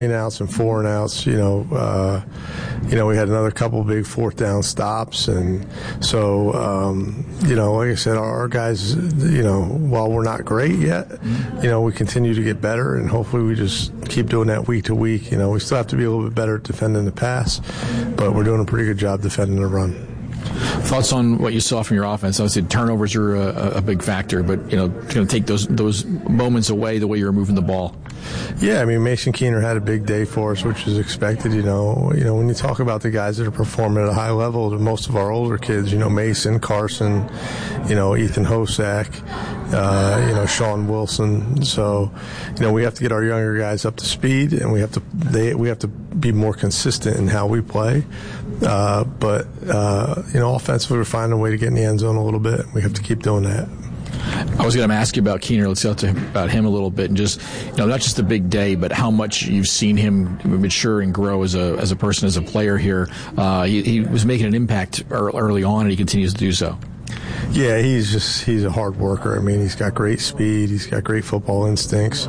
outs and 4 and outs. We had another couple big 4th down stops, and so like I said, our guys, while we're not great yet, we continue to get better, and hopefully we just keep doing that week to week. We still have to be a little bit better at defending the pass, but we're doing a pretty good job defending the run. Thoughts on what you saw from your offense? Obviously, turnovers are a big factor, but going to take those moments away the way you're moving the ball. Yeah, Mason Keener had a big day for us, which is expected. When you talk about the guys that are performing at a high level, most of our older kids, Mason, Carson, Ethan Hosack, Sean Wilson. So, we have to get our younger guys up to speed, and we have to be more consistent in how we play. But offensively, we're finding a way to get in the end zone a little bit. We have to keep doing that. I was going to ask you about Keener. Let's talk about him a little bit, and just not just a big day, but how much you've seen him mature and grow as a person, as a player here. He was making an impact early on, and he continues to do so. Yeah, he's a hard worker. He's got great speed. He's got great football instincts.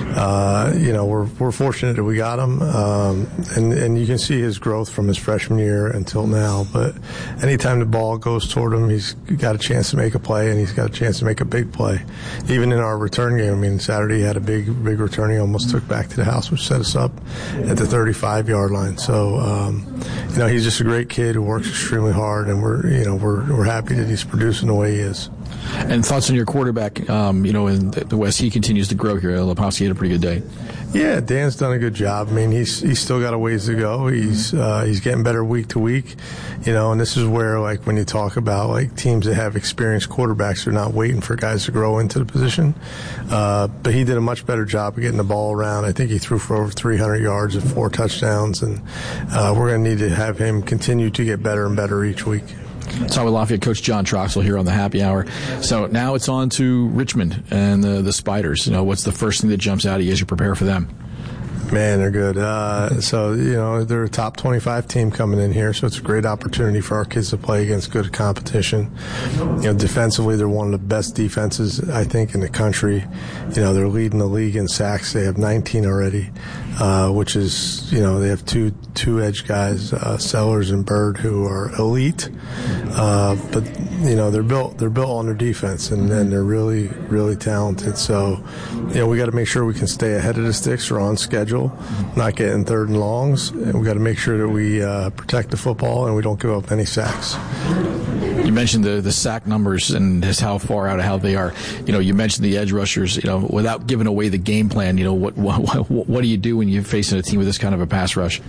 We're fortunate that we got him, and you can see his growth from his freshman year until now. But anytime the ball goes toward him, he's got a chance to make a play, and he's got a chance to make a big play. Even in our return game, Saturday he had a big return. He almost took back to the house, which set us up at the 35-yard line. So, he's just a great kid who works extremely hard, and we're happy that he's producing the way he is. And thoughts on your quarterback, in the West? He continues to grow here. Leposki had a pretty good day. Yeah, Dan's done a good job. He's still got a ways to go. He's getting better week to week, and this is where, when you talk about, teams that have experienced quarterbacks, they're not waiting for guys to grow into the position. But he did a much better job of getting the ball around. I think he threw for over 300 yards and 4 touchdowns, and we're going to need to have him continue to get better and better each week. Talking with Lafayette coach John Troxell here on the Happy Hour. So now it's on to Richmond and the Spiders. What's the first thing that jumps out at you as you prepare for them? Man, they're good. They're a top 25 team coming in here, so it's a great opportunity for our kids to play against good competition. Defensively, they're one of the best defenses, I think, in the country. They're leading the league in sacks. They have 19 already, which is, they have two edge guys, Sellers and Bird, who are elite. But they're built on their defense, and they're really, really talented. So, we got to make sure we can stay ahead of the sticks or on schedule, not getting 3rd and longs. And we got to make sure that we protect the football and we don't give up any sacks. You mentioned the sack numbers and just how far out of how they are. You mentioned the edge rushers. Without giving away the game plan, what do you do when you're facing a team with this kind of a pass rush?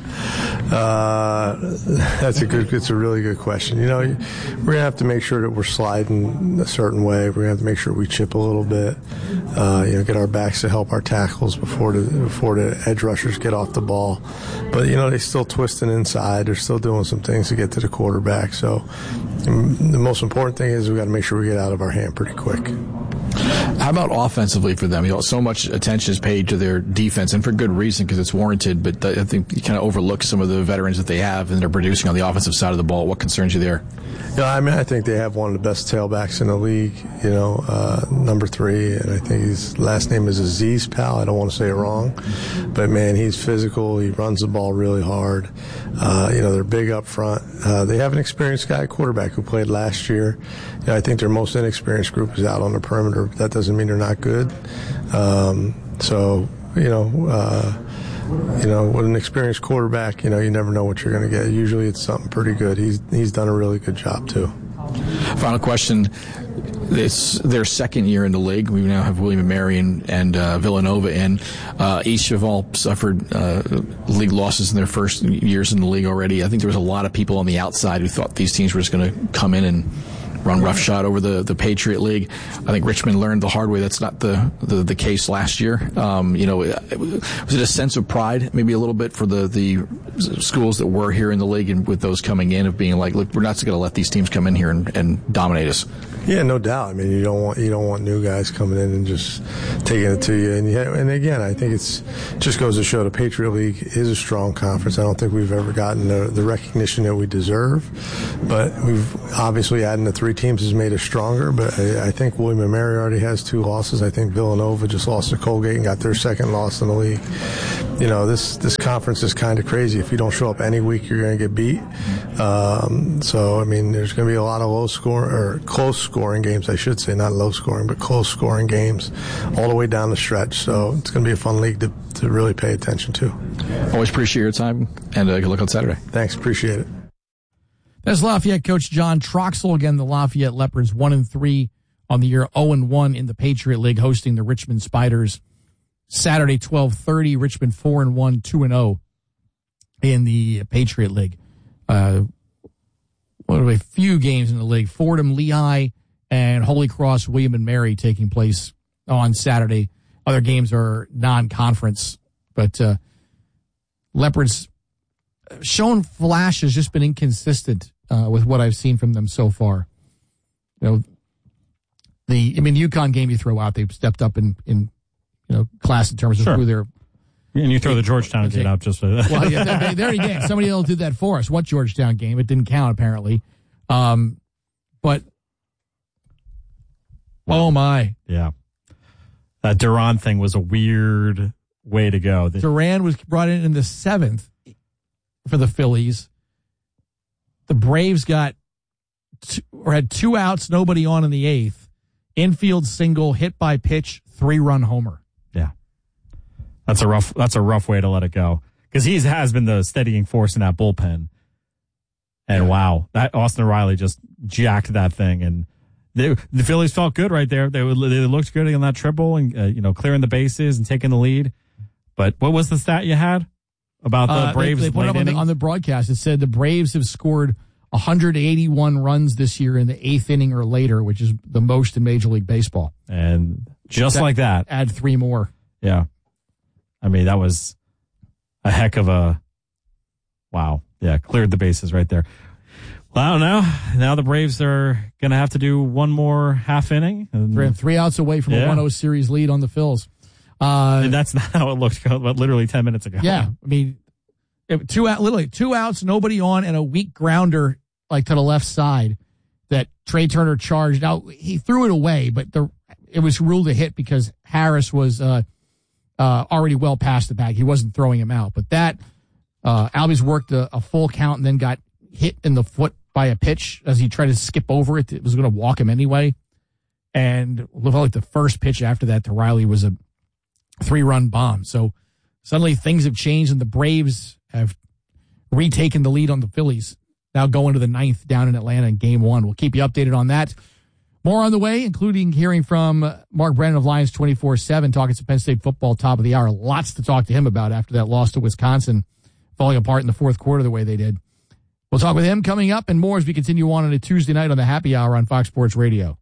It's a really good question. We're gonna have to make sure that we're sliding a certain way. We're gonna have to make sure we chip a little bit. Get our backs to help our tackles before the edge rushers get off the ball. But they're still twisting inside. They're still doing some things to get to the quarterback. So the most important thing is we got to make sure we get out of our hand pretty quick. How about offensively for them? So much attention is paid to their defense, and for good reason, because it's warranted. But I think you kind of overlook some of the veterans that they have, and they're producing on the offensive side of the ball. What concerns you there? I think they have one of the best tailbacks in the league. Number 3, and I think his last name is Aziz Pal. I don't want to say it wrong, but man, he's physical. He runs the ball really hard. They're big up front. They have an experienced guy, quarterback, who played last year. I think their most inexperienced group is out on the perimeter. But that doesn't mean they're not good. With an experienced quarterback, you never know what you're going to get. Usually it's something pretty good. He's done a really good job, too. Final question. It's their second year in the league. We now have William & Mary and Villanova in. Each have all suffered league losses in their first years in the league already. I think there was a lot of people on the outside who thought these teams were just going to come in and run roughshod over the Patriot League. I think Richmond learned the hard way. That's not the case last year. Was it a sense of pride, maybe a little bit, for the schools that were here in the league, and with those coming in, of being like, look, we're not going to let these teams come in here and dominate us? Yeah, no doubt. You don't want new guys coming in and just taking it to you. And again, I think it just goes to show the Patriot League is a strong conference. I don't think we've ever gotten the recognition that we deserve, but we've obviously adding the 3 teams has made us stronger. But I think William & Mary already has 2 losses. I think Villanova just lost to Colgate and got their second loss in the league. this conference is kind of crazy. If you don't show up any week, you're going to get beat. So, I mean, there's going to be a lot of close scoring games, I should say, not low scoring, but close scoring games all the way down the stretch. So it's going to be a fun league to really pay attention to. Always appreciate your time, and good luck on Saturday. Thanks. Appreciate it. That's Lafayette coach John Troxel. Again, the Lafayette Leopards 1-3 on the year, 0-1 in the Patriot League, hosting the Richmond Spiders Saturday, 12:30. Richmond 4-1, 2-0 in the Patriot League. One of a few games in the league. Fordham, Lehigh, and Holy Cross, William and Mary taking place on Saturday. Other games are non-conference, but Leopards shown flashes, just been inconsistent with what I've seen from them so far. The UConn game you throw out, they've stepped up in class in terms of who they're. And you throw the Georgetown game out just for that. Well, yeah, there again, somebody else did that for us. What Georgetown game? It didn't count apparently. But oh my, yeah, that Duran thing was a weird way to go. Duran was brought in the 7th for the Phillies. The Braves had 2 outs, nobody on in the 8th. Infield single, hit by pitch, 3-run homer. Yeah, that's a rough way to let it go, because he has been the steadying force in that bullpen. And wow, that Austin Riley just jacked that thing, and the Phillies felt good right there. They looked good on that triple and clearing the bases and taking the lead. But what was the stat you had about the Braves? They put it up on the broadcast. It said the Braves have scored 181 runs this year in the 8th inning or later, which is the most in Major League Baseball. And just like that, add 3 more. Yeah, I mean, that was a heck of a wow. Yeah, cleared the bases right there. Well, now the Braves are going to have to do one more half inning. They're 3 outs away from a 1-0 series lead on the Phils. And that's not how it looked literally 10 minutes ago. Yeah, I mean, 2 outs, nobody on, and a weak grounder to the left side that Trey Turner charged. Now, he threw it away, but it was ruled a hit because Harris was already well past the bag. He wasn't throwing him out. But that, Albies worked a full count and then got hit in the foot by a pitch as he tried to skip over it. It was going to walk him anyway. And it looked like the first pitch after that to Riley was a 3-run bomb. So suddenly things have changed, and the Braves have retaken the lead on the Phillies, now going to the 9th down in Atlanta in Game 1. We'll keep you updated on that. More on the way, including hearing from Mark Brennan of Lions 24/7, talking some Penn State football top of the hour. Lots to talk to him about after that loss to Wisconsin, falling apart in the 4th quarter the way they did. We'll talk with him coming up and more as we continue on a Tuesday night on the Happy Hour on Fox Sports Radio.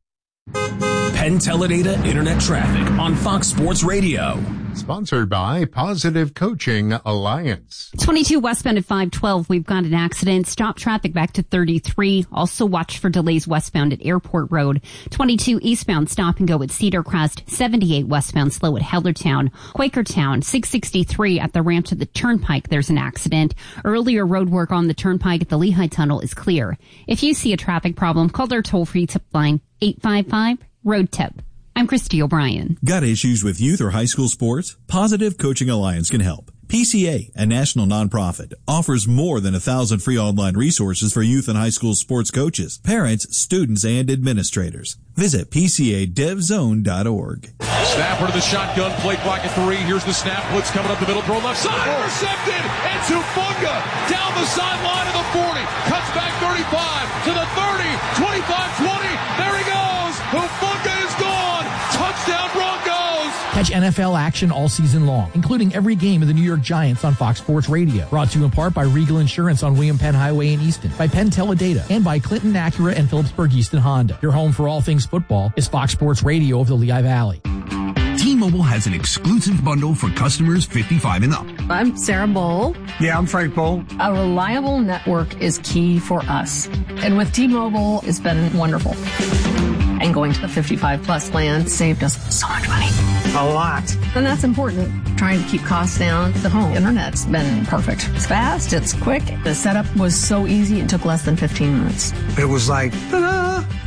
Penn Teledata Internet Traffic on Fox Sports Radio. Sponsored by Positive Coaching Alliance. 22 westbound at 512. We've got an accident. Stop traffic back to 33. Also watch for delays westbound at Airport Road. 22 eastbound stop and go at Cedar Crest. 78 westbound slow at Hellertown. Quakertown. 663 at the ramp to the Turnpike. There's an accident. Earlier road work on the Turnpike at the Lehigh Tunnel is clear. If you see a traffic problem, call their toll-free tip line 855-ROAD-TIP. I'm Christy O'Brien. Got issues with youth or high school sports? Positive Coaching Alliance can help. PCA, a national nonprofit, offers more than 1,000 free online resources for youth and high school sports coaches, parents, students, and administrators. Visit PCADevZone.org. Snapper to the shotgun, play clock at 3. Here's the snap, blitz coming up the middle, throw left side, intercepted, and Hufanga down the sideline of the 40, cuts back 35 to the 30, 25-20, there he goes, Hufanga is gone, touchdown Broncos! Catch NFL action all season long, including every game of the New York Giants on Fox Sports Radio. Brought to you in part by Regal Insurance on William Penn Highway in Easton, by Penn Teledata, and by Clinton Acura and Phillipsburg Easton Honda. Your home for all things football is Fox Sports Radio of the Lehigh Valley. T-Mobile has an exclusive bundle for customers 55 and up. I'm Sarah Bowl. Yeah, I'm Frank Bowl. A reliable network is key for us. And with T-Mobile, it's been wonderful. And going to the 55-plus plan saved us so much money. A lot. And that's important. Trying to keep costs down. The home internet's been perfect. It's fast. It's quick. The setup was so easy. It took less than 15 minutes. It was like, ta-da!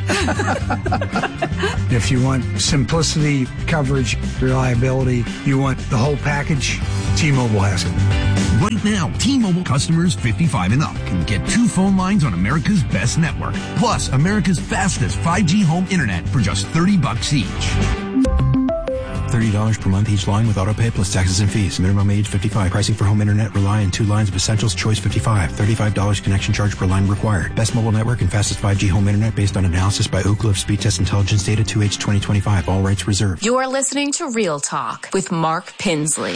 If you want simplicity, coverage, reliability, you want the whole package, T-Mobile has it. Right now, T-Mobile customers 55 and up can get 2 phone lines on America's best network, plus America's fastest 5G home internet for just $30 each. $30 per month each line with autopay plus taxes and fees. Minimum age 55. Pricing for home internet rely on 2 lines of Essentials Choice 55. $35 connection charge per line required. Best mobile network and fastest 5G home internet based on analysis by Ookla of Speed Test Intelligence data 2H 2025. All rights reserved. You are listening to Real Talk with Mark Pinsley.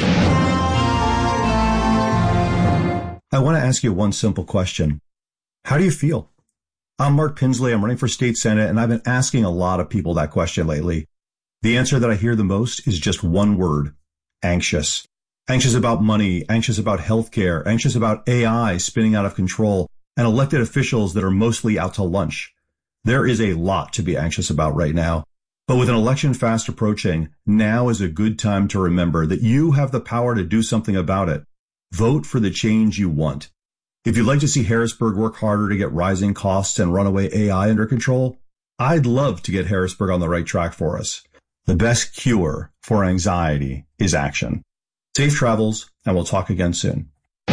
I want to ask you one simple question. How do you feel? I'm Mark Pinsley. I'm running for state senate, and I've been asking a lot of people that question lately. The answer that I hear the most is just one word: anxious. Anxious about money, anxious about healthcare, anxious about AI spinning out of control, and elected officials that are mostly out to lunch. There is a lot to be anxious about right now. But with an election fast approaching, now is a good time to remember that you have the power to do something about it. Vote for the change you want. If you'd like to see Harrisburg work harder to get rising costs and runaway AI under control, I'd love to get Harrisburg on the right track for us. The best cure for anxiety is action. Safe travels, and we'll talk again soon.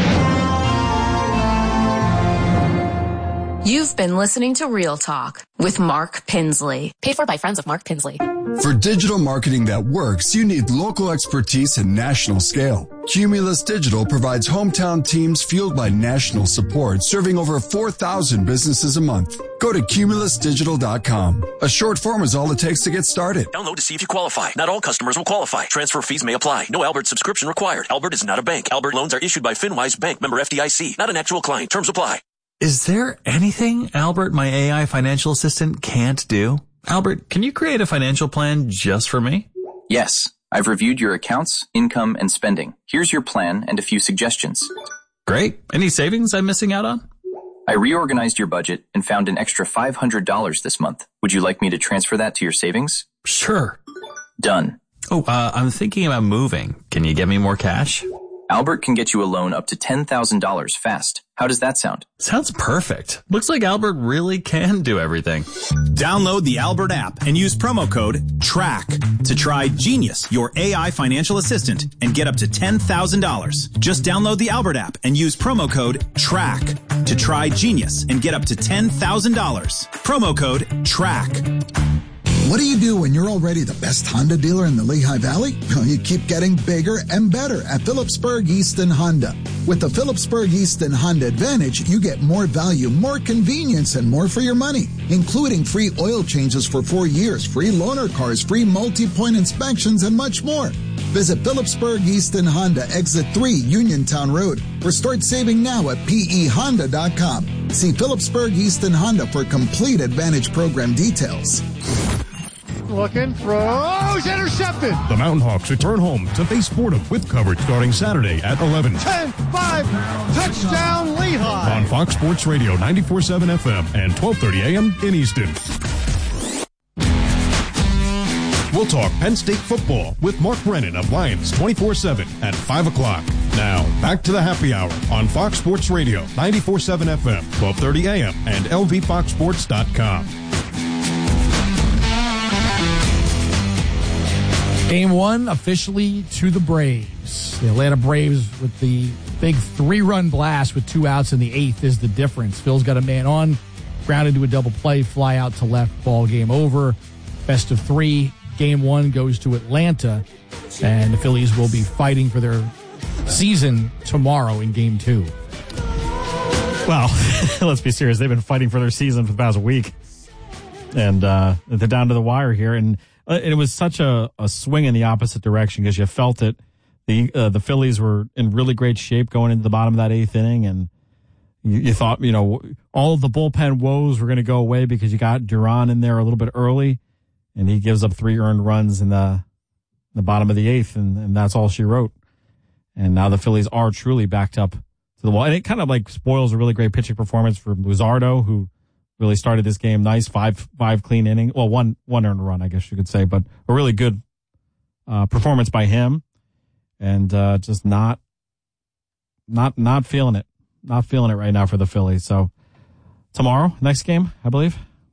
You've been listening to Real Talk with Mark Pinsley. Paid for by friends of Mark Pinsley. For digital marketing that works, you need local expertise and national scale. Cumulus Digital provides hometown teams fueled by national support, serving over 4,000 businesses a month. Go to cumulusdigital.com. A short form is all it takes to get started. Download to see if you qualify. Not all customers will qualify. Transfer fees may apply. No Albert subscription required. Albert is not a bank. Albert loans are issued by FinWise Bank, member FDIC. Not an actual client. Terms apply. Is there anything Albert, my AI financial assistant, can't do? Albert, can you create a financial plan just for me? Yes. I've reviewed your accounts, income, and spending. Here's your plan and a few suggestions. Great. Any savings I'm missing out on? I reorganized your budget and found an extra $500 this month. Would you like me to transfer that to your savings? Sure. Done. Oh, I'm thinking about moving. Can you get me more cash? Albert can get you a loan up to $10,000 fast. How does that sound? Sounds perfect. Looks like Albert really can do everything. Download the Albert app and use promo code TRACK to try Genius, your AI financial assistant, and get up to $10,000. Just download the Albert app and use promo code TRACK to try Genius and get up to $10,000. Promo code TRACK. What do you do when you're already the best Honda dealer in the Lehigh Valley? Well, you keep getting bigger and better at Phillipsburg Easton Honda. With the Phillipsburg Easton Honda Advantage, you get more value, more convenience, and more for your money, including free oil changes for 4 years, free loaner cars, free multi-point inspections, and much more. Visit Phillipsburg Easton Honda, Exit 3, Uniontown Road, or start saving now at pehonda.com. See Phillipsburg Easton Honda for complete Advantage program details. Looking, throws, intercepted. The Mountain Hawks return home to Bay Sportive with coverage starting Saturday at 11. 10-5, touchdown Lehigh. On Fox Sports Radio 94.7 FM and 12:30 a.m. in Easton. We'll talk Penn State football with Mark Brennan of Lions 24/7 at 5 o'clock. Now, back to the happy hour on Fox Sports Radio 94.7 FM, 12:30 a.m. and lvfoxsports.com. Game 1 officially to the Braves. The Atlanta Braves with the big 3-run blast with 2 outs in the 8th is the difference. Phil's got a man on, grounded to a double play, fly out to left, ball game over. Best of 3. Game 1 goes to Atlanta, and the Phillies will be fighting for their season tomorrow in Game 2. Well, let's be serious. They've been fighting for their season for the past week. And they're down to the wire here. And it was such a swing in the opposite direction because you felt it. The Phillies were in really great shape going into the bottom of that 8th inning, and you thought, all of the bullpen woes were going to go away because you got Duran in there a little bit early, and he gives up 3 earned runs in the bottom of the 8th, and that's all she wrote. And now the Phillies are truly backed up to the wall, and it kind of like spoils a really great pitching performance for Luzardo, who really started this game nice, five clean inning. Well, one earned run, I guess you could say, but a really good performance by him, and just not feeling it, not feeling it right now for the Phillies. So tomorrow, next game, I believe.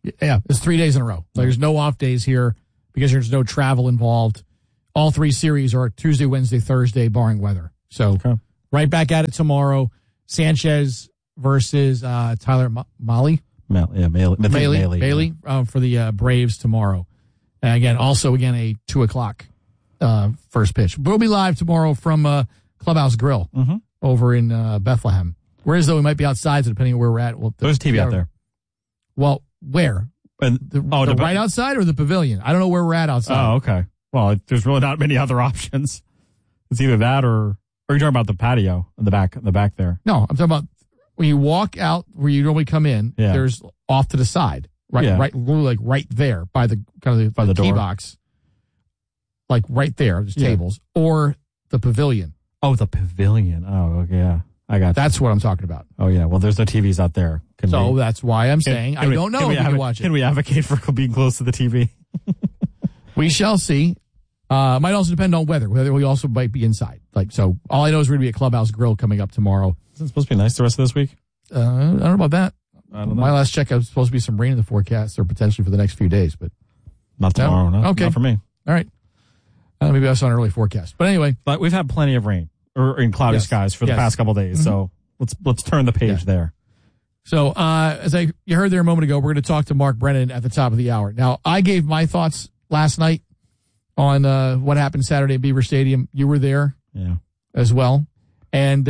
Yeah, it's 3 days in a row. There's no off days here because there's no travel involved. All 3 series are Tuesday, Wednesday, Thursday, barring weather. So right back at it tomorrow. Sanchez versus Tyler Mahle. Bailey for the Braves tomorrow. And again, a 2:00 first pitch. We'll be live tomorrow from Clubhouse Grill over in Bethlehem. Whereas though we might be outside, so depending on where we're at. There's TV out there. Well, where? The right outside or the pavilion? I don't know where we're at outside. Oh, okay. Well, there's really not many other options. It's either that or you're talking about the patio in the back there. No, I'm talking about when you walk out where you normally come in. Yeah. There's off to the side, right, right there by the by the tee box, like right there. There's tables or the pavilion. Oh, the pavilion. Oh, okay, yeah. I got you. That's what I'm talking about. Oh, yeah. Well, there's no TVs out there. That's why I'm saying I don't know if we can watch it. Can we advocate for being close to the TV? We shall see. Might also depend on weather. Whether we also might be inside. So all I know is we're going to be at Clubhouse Grill coming up tomorrow. Isn't it supposed to be nice the rest of this week? I don't know about that. I don't know. My last check, I was supposed to be some rain in the forecast or potentially for the next few days, but not tomorrow. No, okay. Not for me. All right. Maybe I saw an early forecast. But anyway. But we've had plenty of rain or in cloudy skies for the past couple of days. So let's turn the page there. So as you heard there a moment ago, we're going to talk to Mark Brennan at the top of the hour. Now, I gave my thoughts last night on what happened Saturday at Beaver Stadium. You were there as well. And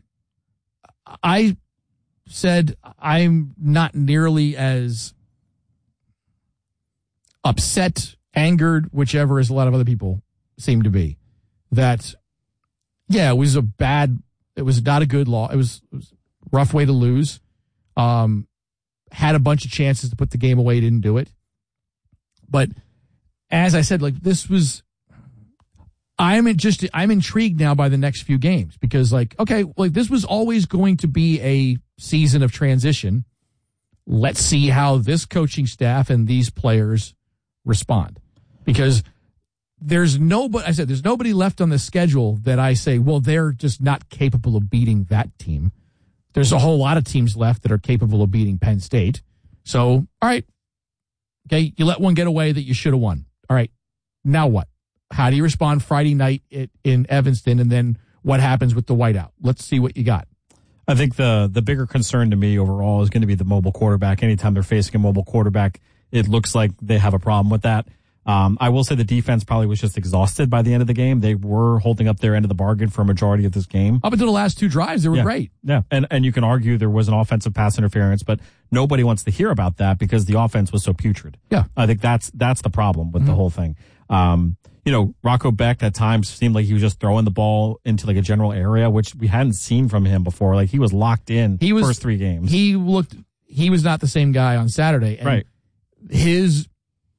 I said I'm not nearly as upset, angered, whichever, as a lot of other people seem to be. That, it was not a good law. It was a rough way to lose. Had a bunch of chances to put the game away, didn't do it. But as I said, I'm intrigued now by the next few games because this was always going to be a season of transition. Let's see how this coaching staff and these players respond, because there's nobody left on the schedule that I say, well, they're just not capable of beating that team. There's a whole lot of teams left that are capable of beating Penn State. So, all right. Okay. You let one get away that you should have won. All right. Now what? How do you respond Friday night in Evanston? And then what happens with the whiteout? Let's see what you got. I think the bigger concern to me overall is going to be the mobile quarterback. Anytime they're facing a mobile quarterback, it looks like they have a problem with that. I will say the defense probably was just exhausted by the end of the game. They were holding up their end of the bargain for a majority of this game. Up until the last 2 drives, they were great. Yeah, and you can argue there was an offensive pass interference, but nobody wants to hear about that because the offense was so putrid. Yeah. I think that's the problem with the whole thing. Rocco Becht at times seemed like he was just throwing the ball into a general area, which we hadn't seen from him before. He was locked in first 3 games. He was not the same guy on Saturday. And right. His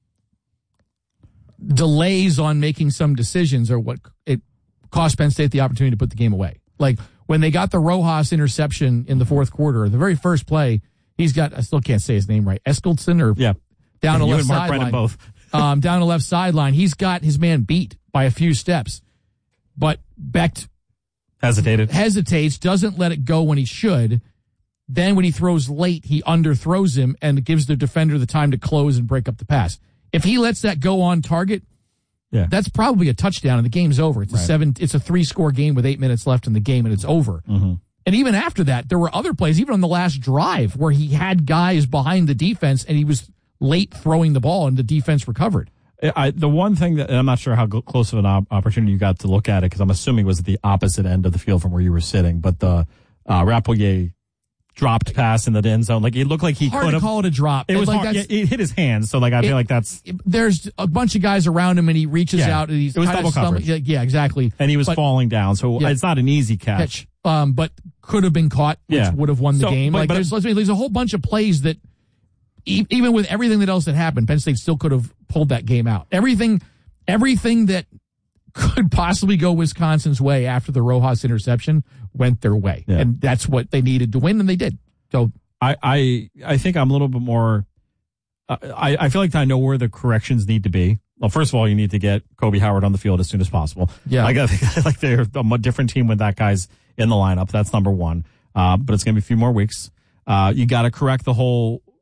delays on making some decisions are what it cost Penn State the opportunity to put the game away. When they got the Rojas interception in the fourth quarter, the very first play, he's got, I still can't say his name right, Eskildson down the left sideline. Both. Down the left sideline. He's got his man beat by a few steps. But Becht hesitates, doesn't let it go when he should. Then when he throws late, he underthrows him and gives the defender the time to close and break up the pass. If he lets that go on target, that's probably a touchdown and the game's over. It's it's a 3-score game with 8 minutes left in the game and it's over. Mm-hmm. And even after that, there were other plays, even on the last drive, where he had guys behind the defense and he was late throwing the ball and the defense recovered. The one thing that, and I'm not sure how close of an opportunity you got to look at it, because I'm assuming it was at the opposite end of the field from where you were sitting, but the Rapolier dropped pass in the end zone. It looked like he could have. Hard to call it a drop. It was hard. It hit his hands, so I feel like that's. There's a bunch of guys around him, and he reaches out, and he's it was double coverage. Yeah, exactly. And he was falling down, so it's not an easy catch. But could have been caught, which would have won the game. There's a whole bunch of plays that, even with everything else that happened, Penn State still could have pulled that game out. Everything that could possibly go Wisconsin's way after the Rojas interception went their way. Yeah. And that's what they needed to win, and they did. So I think I'm a little bit more I feel like I know where the corrections need to be. Well, first of all, you need to get Kobe Howard on the field as soon as possible. Yeah. I think they're a different team when that guy's in the lineup. That's number one. But it's going to be a few more weeks. You got to correct the whole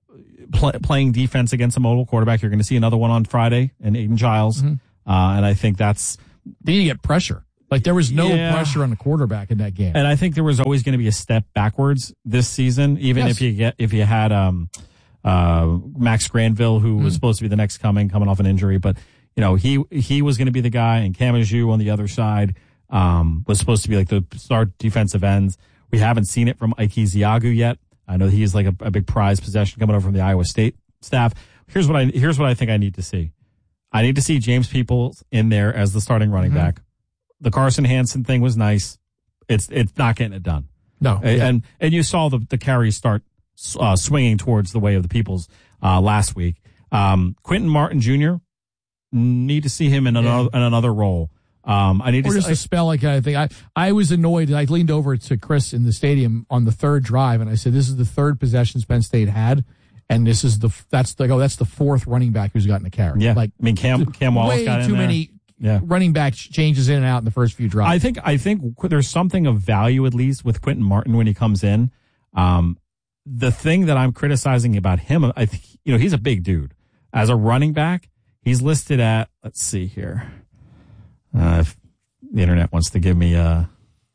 playing defense against a mobile quarterback. You're going to see another one on Friday in Aiden Giles. And I think that's... Then you get pressure. Like, there was no pressure on the quarterback in that game. And I think there was always going to be a step backwards this season, even if you had Max Granville, who was supposed to be the next coming off an injury. But, you know, he was going to be the guy, and Kamaju on the other side was supposed to be like the start defensive ends. We haven't seen it from Ike Eziagu yet. I know he's like a big prize possession coming over from the Iowa State staff. Here's what I think I need to see. I need to see James Peoples in there as the starting running back. The Carson Hansen thing was nice. It's not getting it done. No. And you saw the carries start swinging towards the way of the Peoples last week. Quentin Martin Jr., need to see him in another role. I need just a spell like I think I was annoyed. I leaned over to Chris in the stadium on the third drive, and I said, "This is the third possession Penn State had, and this is that's the fourth running back who's gotten a carry." Yeah, like I mean Cam Wallace got in there. Way too many running back changes in and out in the first few drives. I think there's something of value at least with Quentin Martin when he comes in. The thing that I'm criticizing about him, I think, he's a big dude. As a running back, he's listed at, let's see here. If the internet wants to give me I'll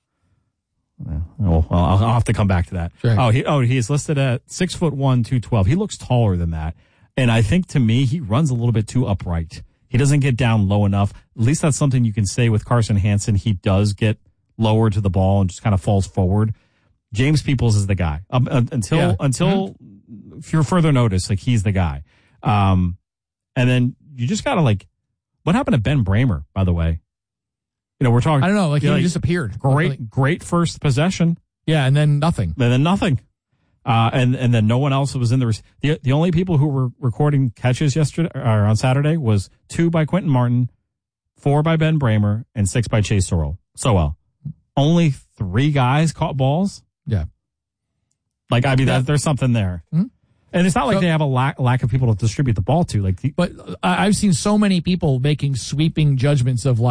have to come back to that. Sure. He's listed at 6'1", 212. He looks taller than that. And I think to me, he runs a little bit too upright. He doesn't get down low enough. At least that's something you can say with Carson Hansen. He does get lower to the ball and just kind of falls forward. James Peoples is the guy. Until for further notice, like, he's the guy. And then you just got to, what happened to Ben Bramer, by the way? We're talking. I don't know. He disappeared. Great first possession. Yeah, and then nothing. And then no one else was in the only people who were recording catches yesterday or on Saturday was 2 by Quentin Martin, 4 by Ben Bramer, and 6 by Chase Sowell. Only 3 guys caught balls. Yeah. There's something there. Mm-hmm. And it's not like they have a lack of people to distribute the ball to. But I've seen so many people making sweeping judgments of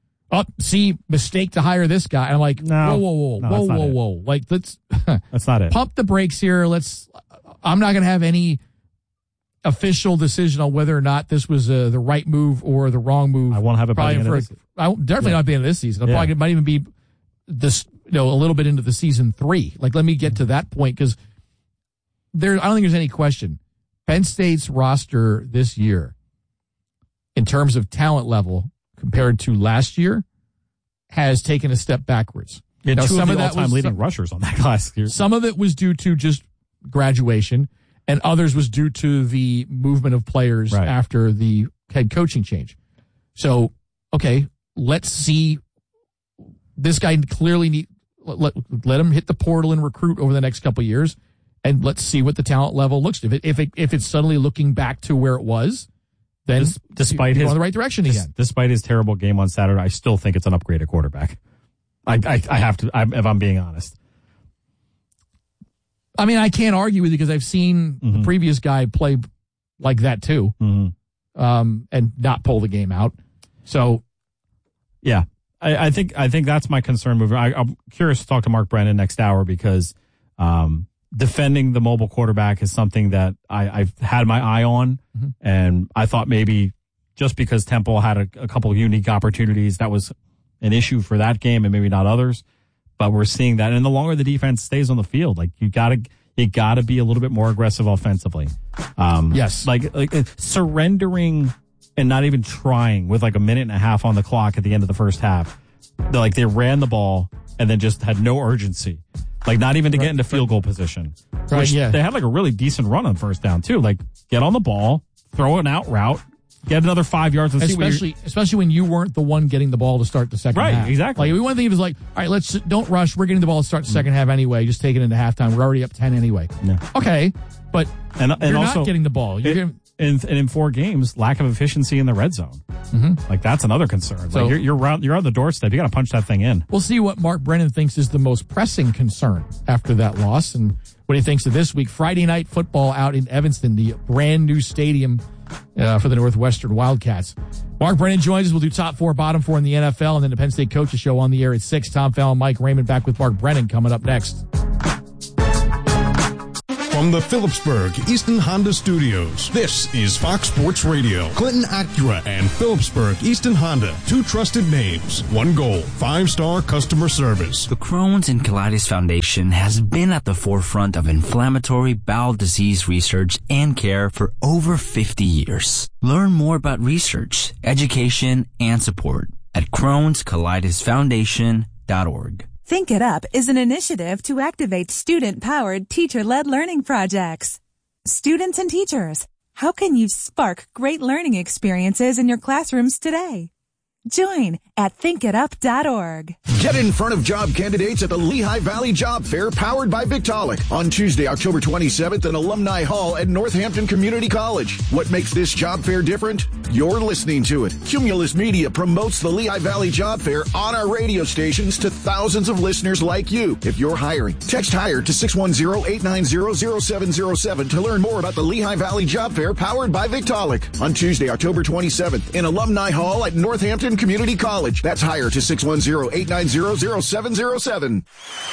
mistake to hire this guy. And I'm like, whoa. Let's that's not it. Pump the brakes here. I'm not going to have any official decision on whether or not this was the right move or the wrong move. I won't have it by the end of this. Definitely not at the end of this season. Probably might even be this, a little bit into the season 3. Let me get to that point, because I don't think there's any question. Penn State's roster this year, in terms of talent level compared to last year, has taken a step backwards. Now, some of the all-time leading rushers on that class year. Some of it was due to just graduation, and others was due to the movement of players after the head coaching change. So, okay, let's see. This guy clearly let him hit the portal and recruit over the next couple of years, and let's see what the talent level looks like. If it's suddenly looking back to where it was, then despite you're in the right direction again. Despite his terrible game on Saturday, I still think it's an upgraded quarterback. I have to, if I'm being honest. I mean, I can't argue with you because I've seen the previous guy play like that too, and not pull the game out. So, yeah, I think that's my concern moving. I'm curious to talk to Mark Brennan next hour, because defending the mobile quarterback is something that I've had my eye on, and I thought maybe just because Temple had a couple of unique opportunities, that was an issue for that game and maybe not others. But we're seeing that, and the longer the defense stays on the field, you gotta be a little bit more aggressive offensively. Yes, surrendering and not even trying with a minute and a half on the clock at the end of the first half. They ran the ball and then just had no urgency. Not even to get into field goal position. Right, yeah. They had a really decent run on first down too. Get on the ball, throw an out route, get another 5 yards, and especially when you weren't the one getting the ball to start the second half. Right, exactly. One thing was all right, don't rush. We're getting the ball to start the second half anyway. Just take it into halftime. We're already up 10 anyway. Yeah. Okay, but and you're also, not getting the ball. In 4 games, lack of efficiency in the red zone. That's another concern. So, you're on the doorstep. You got to punch that thing in. We'll see what Mark Brennan thinks is the most pressing concern after that loss, and what he thinks of this week. Friday night football out in Evanston, the brand new stadium for the Northwestern Wildcats. Mark Brennan joins us. We'll do top 4, bottom 4 in the NFL, and then the Penn State Coaches Show on the air at 6. Tom Fallon, Mike Raymond back with Mark Brennan coming up next. From the Phillipsburg Easton Honda Studios, this is Fox Sports Radio. Clinton Acura and Phillipsburg Easton Honda, two trusted names, one goal, 5-star customer service. The Crohn's and Colitis Foundation has been at the forefront of inflammatory bowel disease research and care for over 50 years. Learn more about research, education, and support at Crohn'sColitisFoundation.org. Think It Up is an initiative to activate student-powered, teacher-led learning projects. Students and teachers, how can you spark great learning experiences in your classrooms today? Join at thinkitup.org. Get in front of job candidates at the Lehigh Valley Job Fair powered by Victaulic on Tuesday, October 27th in Alumni Hall at Northampton Community College. What makes this job fair different? You're listening to it. Cumulus Media promotes the Lehigh Valley Job Fair on our radio stations to thousands of listeners like you. If you're hiring, text HIRE to 610-890-0707 to learn more about the Lehigh Valley Job Fair powered by Victaulic on Tuesday, October 27th in Alumni Hall at Northampton Community College. That's HIRE to 610-890-0707.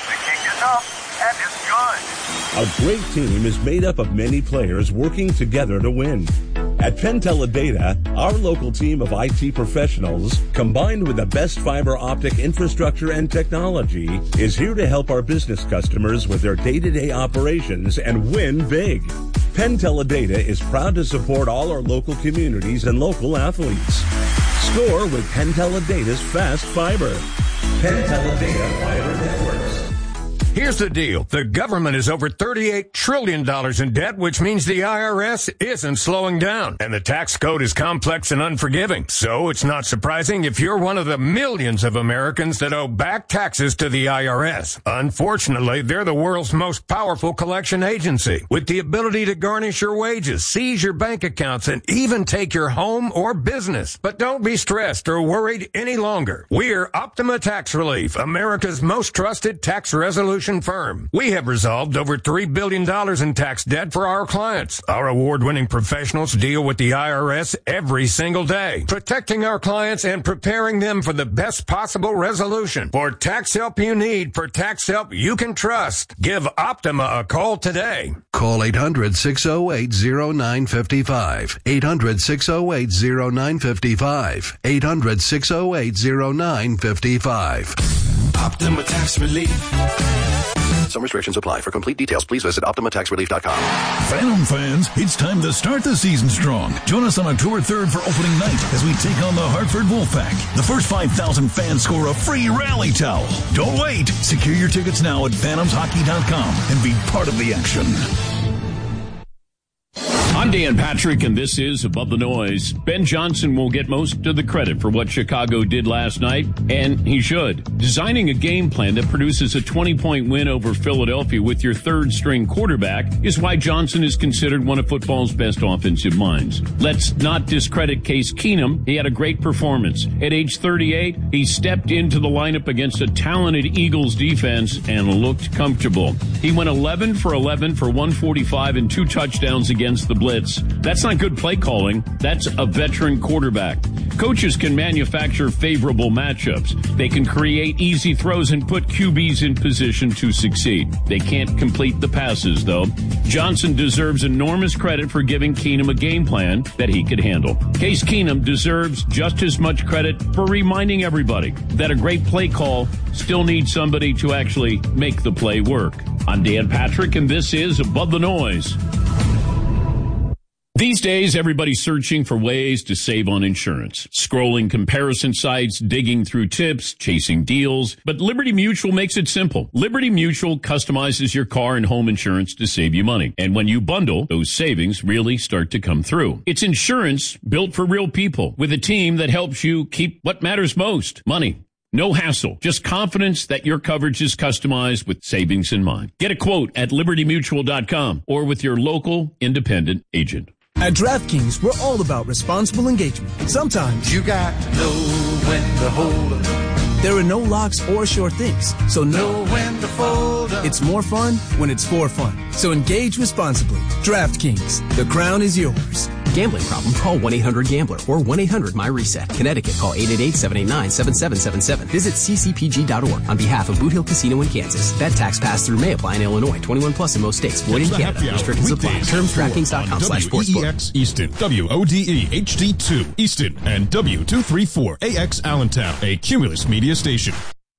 A great team is made up of many players working together to win. At Penteledata, our local team of IT professionals, combined with the best fiber optic infrastructure and technology, is here to help our business customers with their day-to-day operations and win big. Penteledata is proud to support all our local communities and local athletes. Score with Penteledata's fast fiber. Penteledata Fiber Networks. Here's the deal. The government is over $38 trillion in debt, which means the IRS isn't slowing down. And the tax code is complex and unforgiving. So it's not surprising if you're one of the millions of Americans that owe back taxes to the IRS. Unfortunately, they're the world's most powerful collection agency, with the ability to garnish your wages, seize your bank accounts, and even take your home or business. But don't be stressed or worried any longer. We're Optima Tax Relief, America's most trusted tax resolution firm. We have resolved over $3 billion in tax debt for our clients. Our award-winning professionals deal with the IRS every single day, protecting our clients and preparing them for the best possible resolution. For tax help you need, for tax help you can trust, give Optima a call today. Call 800-608-0955. 800-608-0955. 800-608-0955. Optima Tax Relief. Some restrictions apply. For complete details, please visit OptimaTaxRelief.com. Phantom fans, it's time to start the season strong. Join us on October 3rd for opening night as we take on the Hartford Wolfpack. The first 5,000 fans score a free rally towel. Don't wait. Secure your tickets now at PhantomsHockey.com and be part of the action. I'm Dan Patrick, and this is Above the Noise. Ben Johnson will get most of the credit for what Chicago did last night, and he should. Designing a game plan that produces a 20-point win over Philadelphia with your third-string quarterback is why Johnson is considered one of football's best offensive minds. Let's not discredit Case Keenum. He had a great performance. At age 38, he stepped into the lineup against a talented Eagles defense and looked comfortable. He went 11 for 11 for 145 and 2 touchdowns against the blitz. That's not good play calling. That's a veteran quarterback. Coaches can manufacture favorable matchups. They can create easy throws and put QBs in position to succeed. They can't complete the passes, though. Johnson deserves enormous credit for giving Keenum a game plan that he could handle. Case Keenum deserves just as much credit for reminding everybody that a great play call still needs somebody to actually make the play work. I'm Dan Patrick, and this is Above the Noise. These days, everybody's searching for ways to save on insurance. Scrolling comparison sites, digging through tips, chasing deals. But Liberty Mutual makes it simple. Liberty Mutual customizes your car and home insurance to save you money. And when you bundle, those savings really start to come through. It's insurance built for real people with a team that helps you keep what matters most, money. No hassle, just confidence that your coverage is customized with savings in mind. Get a quote at libertymutual.com or with your local independent agent. At DraftKings, we're all about responsible engagement. Sometimes you got to know when to hold up. There are no locks or sure things, so know when to fold up. It's more fun when it's for fun. So engage responsibly. DraftKings, the crown is yours. Gambling problem? Call 1-800-GAMBLER or 1-800-MyReset. Connecticut, call 888-789-7777. Visit ccpg.org on behalf of Boot Hill Casino in Kansas. Bet tax pass-through may apply in Illinois. 21 plus in most states. Void in Canada. Restrictions apply. Terms DraftKings.com/sportsbook. WEEX Easton, WODE HD2 Easton, and W234AX Allentown, a Cumulus Media station.